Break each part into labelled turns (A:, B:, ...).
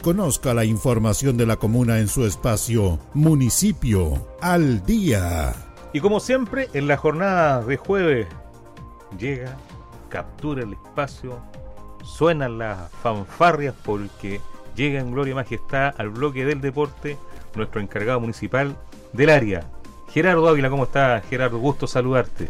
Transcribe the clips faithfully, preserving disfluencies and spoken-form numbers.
A: Conozca la información de la comuna en su espacio Municipio al Día.
B: Y como siempre, en la jornada de jueves, llega, captura el espacio, suenan las fanfarrias porque llega en gloria y majestad al bloque del deporte nuestro encargado municipal del área, Gerardo Ávila. ¿Cómo estás, Gerardo? Gusto saludarte.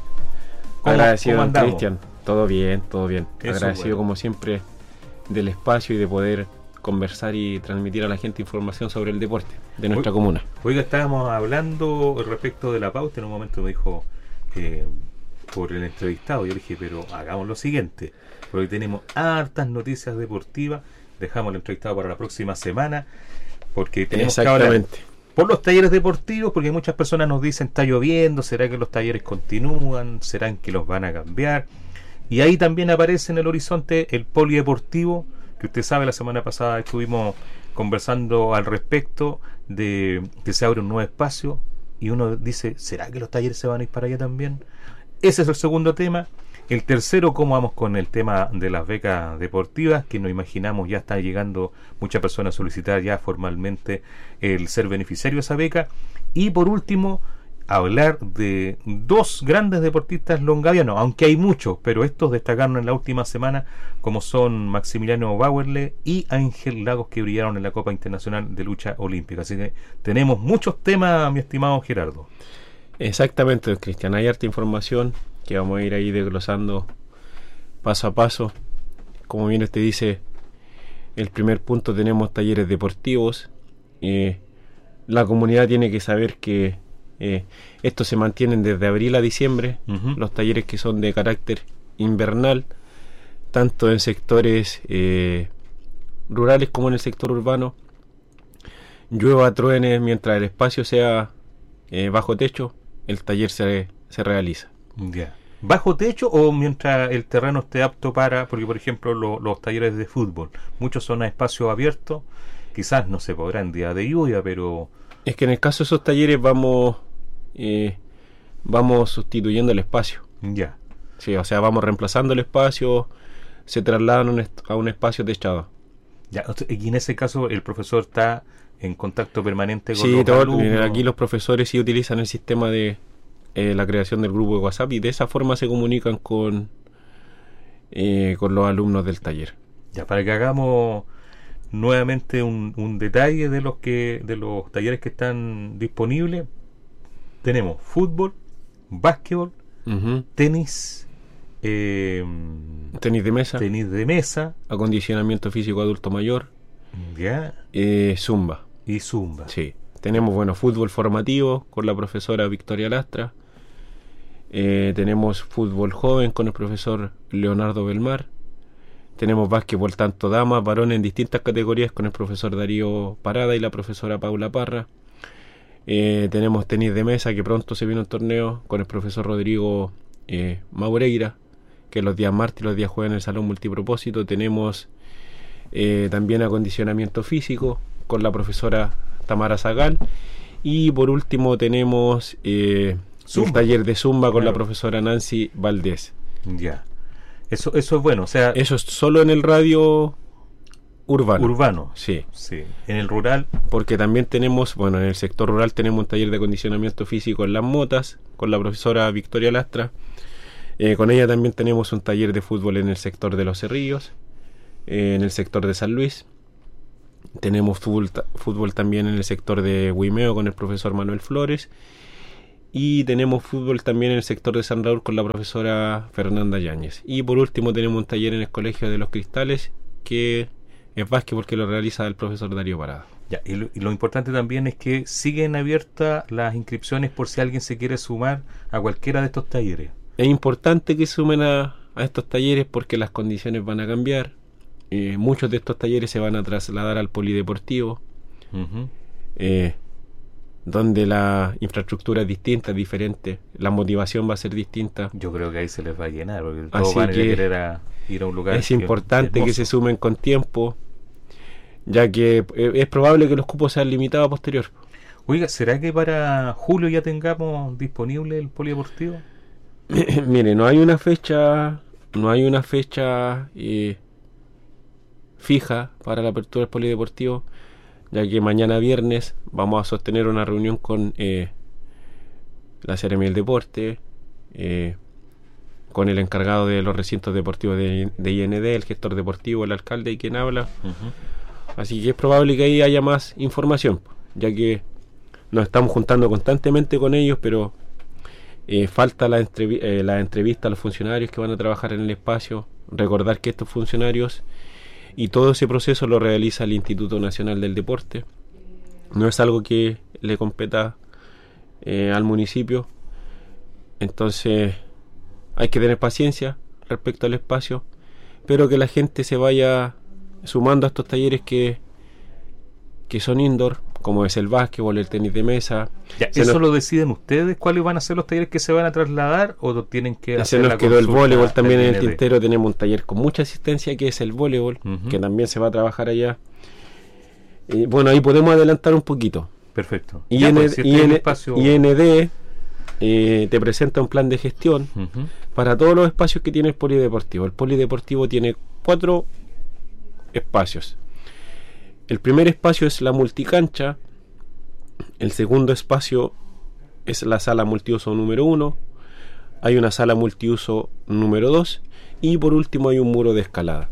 C: ¿Cómo, Agradecido, ¿cómo andamos? Cristian. Todo bien, todo bien.
B: Eso,
C: Agradecido,
B: bueno,
C: como siempre, del espacio y de poder conversar y transmitir a la gente información sobre el deporte de nuestra
B: Oiga,
C: comuna.
B: Oiga, estábamos hablando respecto de la pauta. En un momento me dijo eh, por el entrevistado, yo le dije, pero hagamos lo siguiente, porque tenemos hartas noticias deportivas. Dejamos el entrevistado para la próxima semana, porque tenemos que hablar por los talleres deportivos, porque muchas personas nos dicen, está lloviendo, ¿será que los talleres continúan? ¿Serán que los van a cambiar? Y ahí también aparece en el horizonte el polideportivo, que usted sabe, la semana pasada estuvimos conversando al respecto de que se abre un nuevo espacio, y uno dice, ¿será que los talleres se van a ir para allá también? Ese es el segundo tema. El tercero, cómo vamos con el tema de las becas deportivas, que nos imaginamos ya está llegando muchas personas a solicitar ya formalmente el ser beneficiario de esa beca. Y por último, hablar de dos grandes deportistas longavianos, aunque hay muchos, pero estos destacaron en la última semana, como son Maximiliano Bauerle y Ángel Lagos, que brillaron en la Copa Internacional de Lucha Olímpica. Así que tenemos muchos temas, mi estimado Gerardo.
C: Exactamente, Cristian, hay harta información que vamos a ir ahí desglosando paso a paso. Como bien usted dice, el primer punto, tenemos talleres deportivos. Eh, la comunidad tiene que saber que eh, estos se mantienen desde abril a diciembre, uh-huh. Los talleres que son de carácter invernal, tanto en sectores eh, rurales como en el sector urbano. Llueva, truene, mientras el espacio sea eh, bajo techo, el taller se, se realiza.
B: Ya. ¿Bajo techo o mientras el terreno esté apto para...? Porque, por ejemplo, lo, los talleres de fútbol, muchos son a espacio abierto, quizás no se podrá en día de lluvia, pero...
C: Es que en el caso de esos talleres vamos eh, vamos sustituyendo el espacio.
B: Ya.
C: Sí, o sea, vamos reemplazando el espacio, se trasladan un est- a un espacio techado.
B: Ya, y en ese caso el profesor está en contacto permanente con
C: sí,
B: los
C: todo,
B: alumnos.
C: Aquí los profesores sí utilizan el sistema de eh, la creación del grupo de WhatsApp, y de esa forma se comunican con eh, con los alumnos del taller.
B: Ya, para que hagamos nuevamente un, un detalle de los que de los talleres que están disponibles, tenemos fútbol, básquetbol,
C: uh-huh.
B: tenis, eh,
C: tenis de mesa,
B: tenis de mesa,
C: acondicionamiento físico adulto mayor,
B: ya,
C: eh, zumba
B: y zumba.
C: Sí, tenemos bueno fútbol formativo con la profesora Victoria Lastra, eh, tenemos fútbol joven con el profesor Leonardo Belmar, tenemos básquetbol tanto damas, varones en distintas categorías con el profesor Darío Parada y la profesora Paula Parra. Eh, tenemos tenis de mesa, que pronto se viene un torneo con el profesor Rodrigo eh, Maureira, que los días martes y los días jueves en el salón multipropósito. Tenemos eh, también acondicionamiento físico con la profesora Tamara Zagal, y por último tenemos eh, un taller de zumba con claro. la profesora Nancy Valdés.
B: Ya, eso eso es bueno, o sea,
C: eso es solo en el radio urbano.
B: Urbano,
C: sí.
B: sí. En el rural,
C: porque también tenemos, bueno, en el sector rural tenemos un taller de acondicionamiento físico en Las Motas con la profesora Victoria Lastra. Eh, con ella también tenemos un taller de fútbol en el sector de Los Cerrillos, eh, en el sector de San Luis. Tenemos fútbol, fútbol también en el sector de Huimeo con el profesor Manuel Flores, y tenemos fútbol también en el sector de San Raúl con la profesora Fernanda Yáñez. Y por último tenemos un taller en el Colegio de los Cristales, que es básquetbol, que lo realiza el profesor Darío Parada.
B: Ya, y, lo, y lo importante también es que siguen abiertas las inscripciones por si alguien se quiere sumar a cualquiera de estos talleres.
C: Es importante que sumen a, a estos talleres porque las condiciones van a cambiar. Eh, muchos de estos talleres se van a trasladar al polideportivo, uh-huh. eh, donde la infraestructura es distinta, es diferente, la motivación va a ser distinta.
B: Yo creo que ahí se les va a llenar, porque todos van a querer a ir a un lugar.
C: Es importante hermoso. Que se sumen con tiempo, ya que es probable que los cupos sean limitados a posterior.
B: Oiga, ¿será que para julio ya tengamos disponible el polideportivo?
C: Mire, no hay una fecha, no hay una fecha eh, fija para la apertura del polideportivo, ya que mañana viernes vamos a sostener una reunión con eh, la Seremía del Deporte, eh, con el encargado de los recintos deportivos de, de I N D, el gestor deportivo, el alcalde y quien habla. Uh-huh. Así que es probable que ahí haya más información, ya que nos estamos juntando constantemente con ellos, pero eh, falta la, entrev- eh, la entrevista a los funcionarios que van a trabajar en el espacio. Recordar que estos funcionarios y todo ese proceso lo realiza el Instituto Nacional del Deporte. No es algo que le competa eh, al municipio. Entonces hay que tener paciencia respecto al espacio, pero que la gente se vaya sumando a estos talleres que, que son indoor, como es el básquetbol, el tenis de mesa.
B: Ya, ¿eso nos, lo deciden ustedes? ¿Cuáles van a ser los talleres que se van a trasladar o tienen que hacer
C: se nos
B: la
C: quedó el voleibol también en el
B: I N D?
C: tintero. Tenemos un taller con mucha asistencia que es el voleibol, uh-huh. que también se va a trabajar allá. Y bueno, ahí podemos adelantar un poquito.
B: Perfecto.
C: I N D, pues, si I N, espacio... I N D eh, te presenta un plan de gestión uh-huh. para todos los espacios que tiene el polideportivo. El polideportivo tiene cuatro espacios. El primer espacio es la multicancha. El segundo espacio es la sala multiuso número uno. Hay una sala multiuso número dos. Y por último hay un muro de escalada.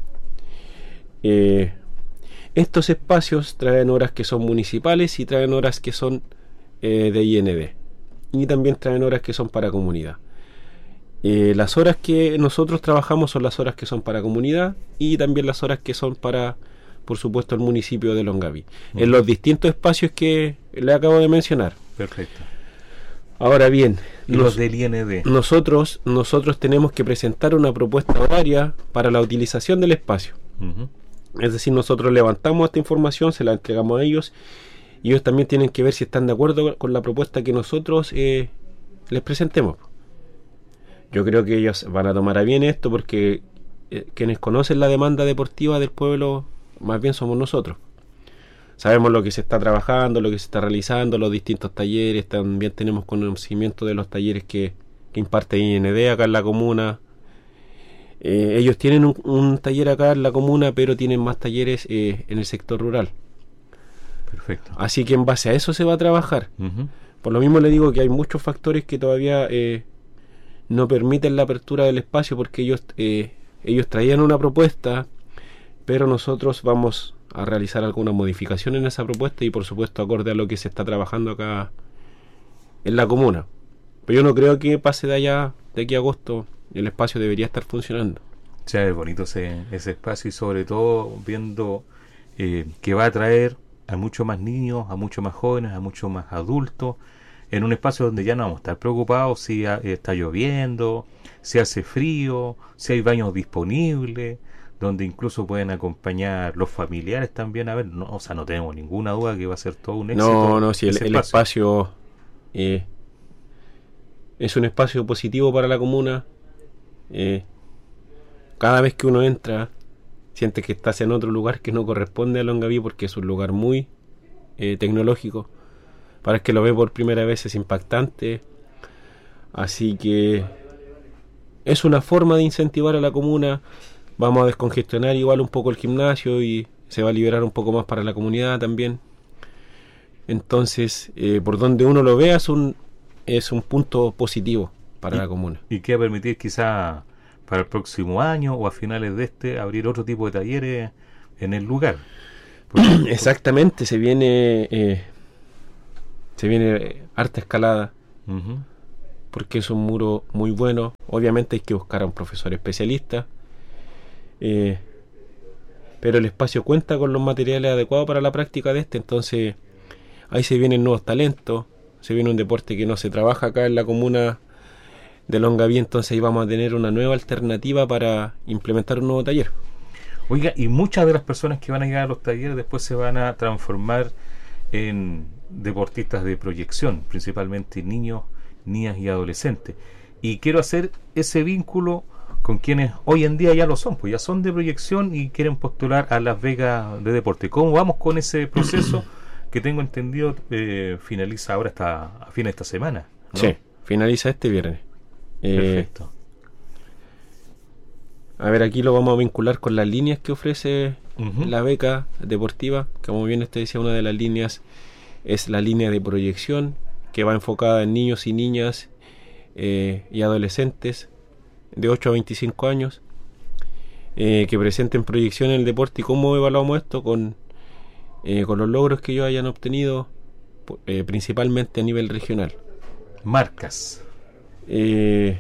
C: Eh, estos espacios traen horas que son municipales y traen horas que son eh, de I N D. Y también traen horas que son para comunidad. Eh, las horas que nosotros trabajamos son las horas que son para comunidad y también las horas que son para, por supuesto, el municipio de Longaví, uh-huh. en los distintos espacios que le acabo de mencionar.
B: Perfecto.
C: Ahora bien,
B: ¿y nos, los del I N D?
C: Nosotros, nosotros tenemos que presentar una propuesta horaria para la utilización del espacio. Uh-huh. Es decir, nosotros levantamos esta información, se la entregamos a ellos y ellos también tienen que ver si están de acuerdo con la propuesta que nosotros eh, les presentemos. Yo creo que ellos van a tomar a bien esto porque eh, quienes conocen la demanda deportiva del pueblo más bien somos nosotros. Sabemos lo que se está trabajando, lo que se está realizando, los distintos talleres. También tenemos conocimiento de los talleres que, que imparte I N D acá en la comuna. Eh, ellos tienen un, un taller acá en la comuna, pero tienen más talleres eh, en el sector rural.
B: Perfecto.
C: Así que en base a eso se va a trabajar. Uh-huh. Por lo mismo le digo que hay muchos factores que todavía eh, no permiten la apertura del espacio porque ellos eh, ellos traían una propuesta, pero nosotros vamos a realizar alguna modificación en esa propuesta y por supuesto acorde a lo que se está trabajando acá en la comuna. Pero yo no creo que pase de allá, de aquí a agosto, el espacio debería estar funcionando.
B: O sea, es bonito ese, ese espacio y sobre todo viendo eh, que va a atraer a muchos más niños, a muchos más jóvenes, a muchos más adultos, en un espacio donde ya no vamos a estar preocupados si ha, está lloviendo, si hace frío, si hay baños disponibles, donde incluso pueden acompañar los familiares también a ver, no, o sea, no tenemos ninguna duda que va a ser todo un éxito.
C: No, no, si el, el espacio eh, es un espacio positivo para la comuna. Eh, cada vez que uno entra siente que estás en otro lugar que no corresponde a Longaví porque es un lugar muy eh, tecnológico. Para el que lo ve por primera vez es impactante. Así que es una forma de incentivar a la comuna. Vamos a descongestionar igual un poco el gimnasio y se va a liberar un poco más para la comunidad también. Entonces, eh, por donde uno lo vea es un, es un punto positivo para
B: y,
C: la comuna.
B: ¿Y qué va a permitir quizá para el próximo año o a finales de este abrir otro tipo de talleres en el lugar?
C: Porque, exactamente, se viene eh, se viene harta escalada, uh-huh. porque es un muro muy bueno. Obviamente hay que buscar a un profesor especialista, eh, pero el espacio cuenta con los materiales adecuados para la práctica de este. Entonces ahí se vienen nuevos talentos, se viene un deporte que no se trabaja acá en la comuna de Longaví, entonces ahí vamos a tener una nueva alternativa para implementar un nuevo taller.
B: Oiga, y muchas de las personas que van a llegar a los talleres después se van a transformar en deportistas de proyección, principalmente niños, niñas y adolescentes. Y quiero hacer ese vínculo con quienes hoy en día ya lo son, pues ya son de proyección y quieren postular a Las Vegas de deporte. ¿Cómo vamos con ese proceso que tengo entendido eh, finaliza ahora hasta a fin de esta semana, ¿no?
C: Sí, finaliza este viernes.
B: Perfecto.
C: A ver, aquí lo vamos a vincular con las líneas que ofrece
B: Uh-huh.
C: la beca deportiva. Como bien usted decía, una de las líneas es la línea de proyección, que va enfocada en niños y niñas eh, y adolescentes de ocho a veinticinco años, eh, que presenten proyección en el deporte. ¿Y cómo evaluamos esto? Con, eh, con los logros que ellos hayan obtenido, eh, principalmente a nivel regional.
B: Marcas.
C: Eh,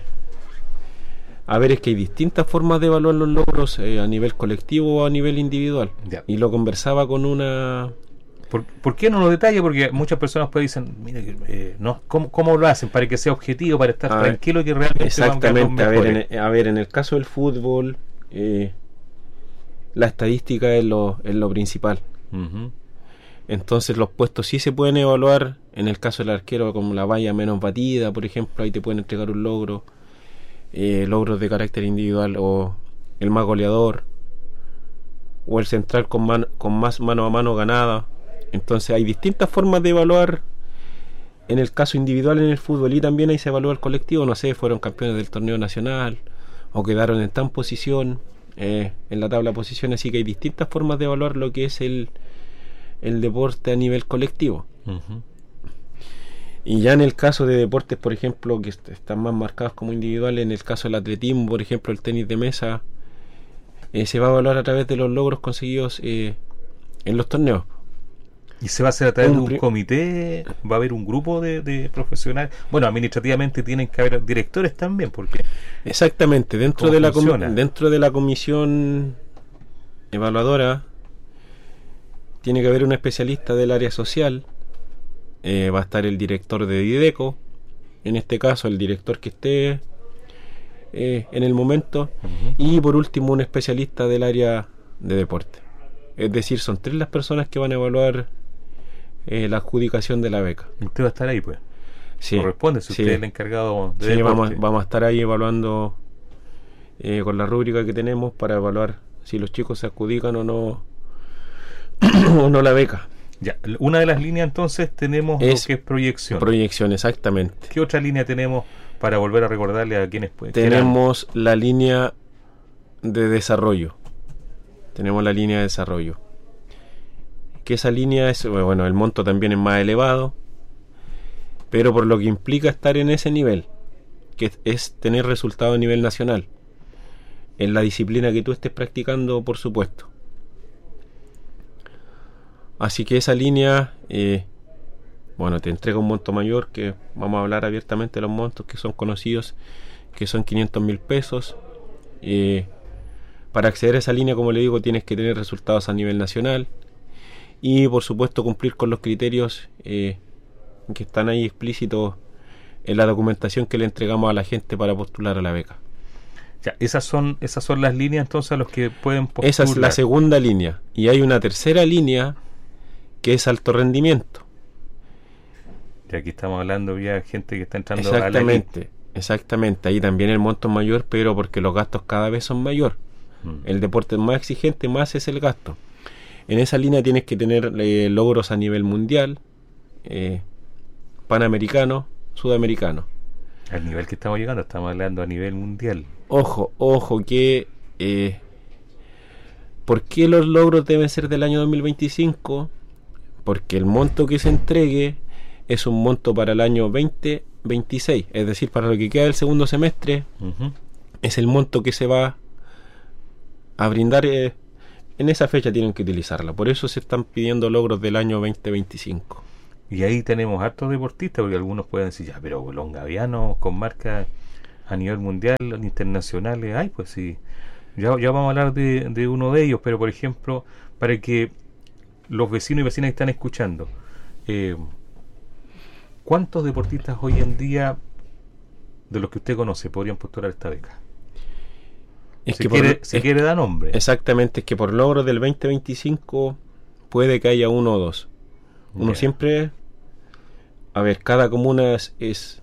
C: a ver, es que hay distintas formas de evaluar los logros, eh, a nivel colectivo o a nivel individual.
B: Ya.
C: Y lo conversaba con una...
B: ¿Por, ¿Por qué no lo detalla? Porque muchas personas pues dicen, mira, eh, no, ¿cómo, ¿cómo lo hacen? Para que sea objetivo, para estar
C: A
B: tranquilo y que realmente
C: Exactamente.
B: van
C: A
B: a
C: ver, en, a ver, en el caso del fútbol, eh, la estadística es lo, es lo principal.
B: Uh-huh.
C: Entonces los puestos sí se pueden evaluar. En el caso del arquero, como la valla menos batida, por ejemplo, ahí te pueden entregar un logro. Eh, logros de carácter individual, o el más goleador, o el central con, man, con más mano a mano ganada. Entonces hay distintas formas de evaluar en el caso individual en el fútbol, y también ahí se evalúa el colectivo. No sé, fueron campeones del torneo nacional o quedaron en tan posición eh, en la tabla de posiciones. Así que hay distintas formas de evaluar lo que es el, el deporte a nivel colectivo.
B: Uh-huh.
C: Y ya en el caso de deportes, por ejemplo, que est- están más marcados como individuales, en el caso del atletismo, por ejemplo, el tenis de mesa, eh, se va a evaluar a través de los logros conseguidos eh, en los torneos.
B: ¿Y se va a hacer a través
C: Un
B: de un
C: pri-
B: comité? ¿Va a haber un grupo de, de profesionales? Bueno, administrativamente tienen que haber directores también, porque...
C: Exactamente, dentro
B: ¿Cómo
C: de la comi-
B: funciona?
C: dentro de la comisión evaluadora tiene que haber un especialista del área social. Eh, va a estar el director de Dideco, en este caso el director que esté eh, en el momento,
B: Uh-huh.
C: y por último un especialista del área de deporte. Es decir, son tres las personas que van a evaluar eh, la adjudicación de la beca.
B: Usted va a estar ahí, pues.
C: Sí,
B: Corresponde, si
C: sí.
B: usted es el encargado de
C: Sí,
B: deporte.
C: vamos, vamos a estar ahí evaluando eh, con la rúbrica que tenemos para evaluar si los chicos se adjudican o no o no la beca.
B: Ya, una de las líneas entonces tenemos
C: Es
B: lo que es proyección.
C: Proyección, exactamente.
B: ¿Qué otra línea tenemos para volver a recordarle a quienes pueden?
C: Tenemos la línea de desarrollo. Tenemos la línea de desarrollo. Que esa línea es, bueno, el monto también es más elevado, pero por lo que implica estar en ese nivel, que es tener resultado a nivel nacional, en la disciplina que tú estés practicando, por supuesto. Así que esa línea, eh, bueno, te entrega un monto mayor, que vamos a hablar abiertamente de los montos que son conocidos, que son quinientos mil pesos. Eh, para acceder a esa línea, como le digo, tienes que tener resultados a nivel nacional y, por supuesto, cumplir con los criterios eh, que están ahí explícitos en la documentación que le entregamos a la gente para postular a la beca.
B: Ya, esas son esas son las líneas entonces a los que pueden postular.
C: Esa es la segunda línea. Y hay una tercera línea que es alto rendimiento.
B: Y aquí estamos hablando ya de gente que está entrando a la elite.
C: Exactamente, exactamente. Ahí también el monto es mayor, pero porque los gastos cada vez son mayor.
B: Mm.
C: El deporte es más exigente, más es el gasto. En esa línea tienes que tener eh, logros a nivel mundial, eh, panamericano, sudamericano.
B: Al nivel que estamos llegando, estamos hablando a nivel mundial.
C: Ojo, ojo, que eh, ¿por qué los logros deben ser del año dos mil veinticinco? Porque el monto que se entregue es un monto para el año veinte veintiséis, es decir, para lo que queda del segundo semestre.
B: Uh-huh.
C: Es el monto que se va a brindar. Eh, en esa fecha tienen que utilizarla, por eso se están pidiendo logros del año veinte veinticinco.
B: Y ahí tenemos hartos deportistas, porque algunos pueden decir, ya, pero longavianos con marcas a nivel mundial, internacionales, ay, pues sí, ya, ya vamos a hablar de, de uno de ellos, pero por ejemplo, para que los vecinos y vecinas que están escuchando, eh, ¿cuántos deportistas hoy en día, de los que usted conoce, podrían postular esta beca?
C: Es
B: si
C: que
B: quiere,
C: por,
B: si
C: es,
B: quiere dar nombre.
C: Exactamente, es que por logros del veinte veinticinco puede que haya uno o dos. Uno
B: Yeah.
C: siempre, a ver, cada comuna es, es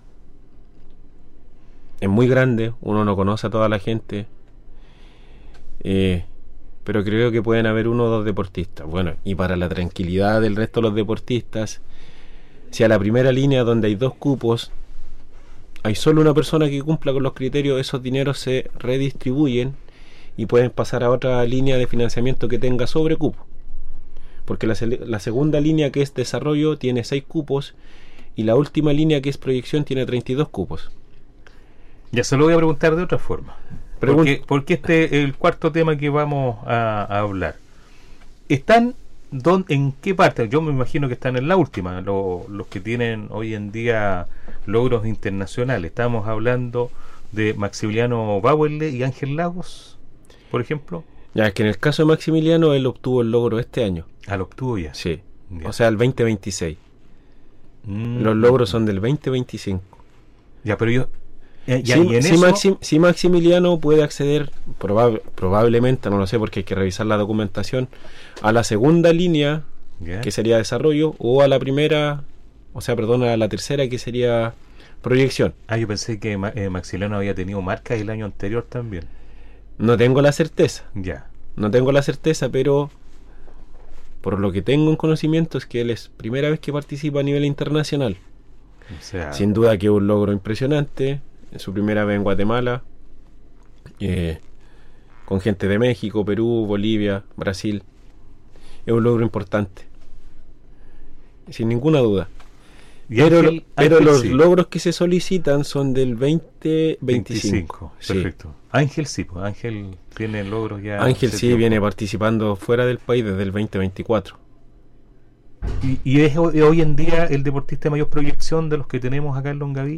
C: es muy grande, uno no conoce a toda la gente, eh, pero creo que pueden haber uno o dos deportistas. Bueno, y para la tranquilidad del resto de los deportistas, si a la primera línea donde hay dos cupos hay solo una persona que cumpla con los criterios, esos dineros se redistribuyen y pueden pasar a otra línea de financiamiento que tenga sobre cupo. Porque la, la segunda línea, que es desarrollo, tiene seis cupos, y la última línea, que es proyección, tiene treinta y dos cupos.
B: Ya se lo voy a preguntar de otra forma.
C: Pregun-
B: porque, porque este es el cuarto tema que vamos a, a hablar. ¿Están don, en qué parte? Yo me imagino que están en la última, lo, los que tienen hoy en día logros internacionales. Estamos hablando de Maximiliano Bauerle y Ángel Lagos, por ejemplo.
C: Ya, es que en el caso de Maximiliano, él obtuvo el logro este año.
B: Ah, lo obtuvo ya.
C: Sí,
B: Ya.
C: o sea, el veinte veintiséis.
B: Mm.
C: Los logros son del veinte veinticinco.
B: Ya, pero yo... eh, ya,
C: Si,
B: y en
C: si,
B: eso...
C: Maxi- si Maximiliano puede acceder, probab- probablemente, no lo sé porque hay que revisar la documentación, a la segunda línea,
B: Ya.
C: que sería desarrollo, o a la primera, o sea, perdón, a la tercera, que sería proyección.
B: Ah, yo pensé que Ma- eh, Maximiliano había tenido marcas el año anterior también.
C: No tengo la certeza,
B: Ya.
C: no tengo la certeza, pero por lo que tengo en conocimiento es que él es primera vez que participa a nivel internacional.
B: O sea...
C: Sin duda que es un logro impresionante, en su primera vez en Guatemala, eh, con gente de México, Perú, Bolivia, Brasil. Es un logro importante, sin ninguna duda.
B: y
C: Pero,
B: Ángel-
C: pero
B: Ángel
C: los
B: sí.
C: logros que se solicitan son del veinte veinticinco. Sí.
B: Perfecto. Ángel sí, pues Ángel tiene logros ya.
C: Ángel
B: hace
C: sí
B: tiempo.
C: viene participando fuera del país desde el veinte veinticuatro.
B: ¿Y, y es ho- hoy en día el deportista de mayor proyección de los que tenemos acá en Longaví?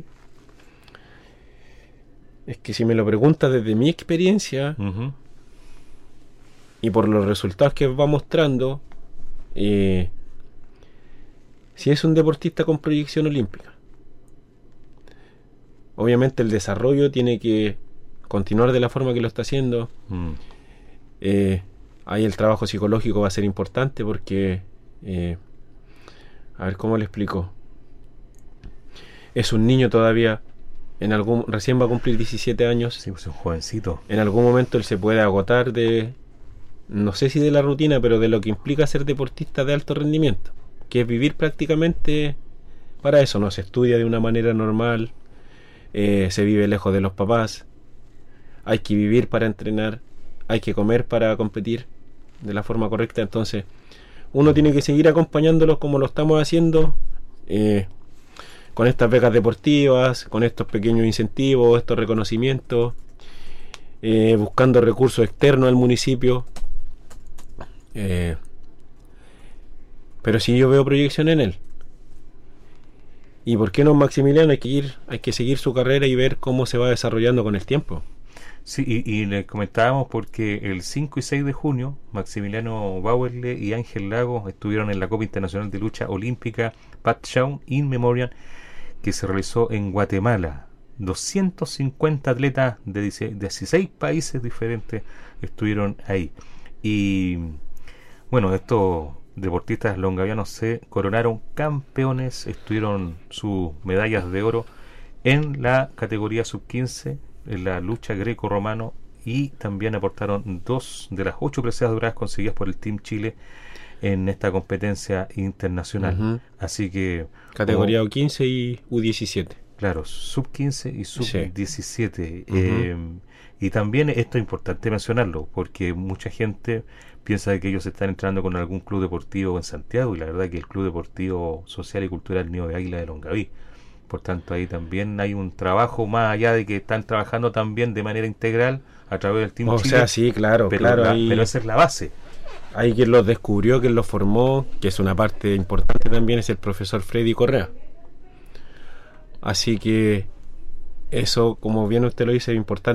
C: Es que si me lo preguntas desde mi experiencia
B: Ujú.
C: y por los resultados que va mostrando, eh, si es un deportista con proyección olímpica. Obviamente el desarrollo tiene que continuar de la forma que lo está haciendo.
B: Mm.
C: Eh, ahí el trabajo psicológico va a ser importante porque, eh, a ver cómo le explico. Es un niño todavía, en algún recién va a cumplir diecisiete años.
B: Sí, pues es un jovencito.
C: En algún momento él se puede agotar de, no sé si de la rutina, pero de lo que implica ser deportista de alto rendimiento, que es vivir prácticamente para eso. No se estudia de una manera normal, eh, se vive lejos de los papás, hay que vivir para entrenar, hay que comer para competir de la forma correcta. Entonces uno tiene que seguir acompañándolos como lo estamos haciendo, eh, con estas becas deportivas, con estos pequeños incentivos, estos reconocimientos, eh, buscando recursos externos al municipio. Eh, pero sí, yo veo proyección en él. ¿Y por qué no Maximiliano? Hay que ir, hay que seguir su carrera y ver cómo se va desarrollando con el tiempo.
B: Sí, y, y le comentábamos porque el cinco y seis de junio Maximiliano Bauerle y Ángel Lagos estuvieron en la Copa Internacional de Lucha Olímpica Pat Shawn in Memoriam, que se realizó en Guatemala. doscientos cincuenta atletas de dieciséis países diferentes estuvieron ahí. Y bueno, estos deportistas longavianos se coronaron campeones, estuvieron sus medallas de oro en la categoría sub quince, en la lucha greco-romano, y también aportaron dos de las ocho preseas doradas conseguidas por el Team Chile en esta competencia internacional.
C: Uh-huh.
B: Así que
C: Categoría
B: como,
C: U quince y U diecisiete.
B: claro, sub quince y sub diecisiete.
C: Sí.
B: eh,
C: Uh-huh.
B: Y también esto es importante mencionarlo, porque mucha gente piensa que ellos están entrando con algún club deportivo en Santiago, y la verdad que el Club Deportivo Social y Cultural Nido de Águila de Longaví. Por tanto, ahí también hay un trabajo, más allá de que están trabajando también de manera integral a través del Team
C: O
B: Chile.
C: sea, sí, claro,
B: pero,
C: claro.
B: la-
C: Hay,
B: pero esa es la base.
C: hay quien los descubrió, quien los formó, que es una parte importante también, es el profesor Freddy Correa. Así que eso, como bien usted lo dice, es importante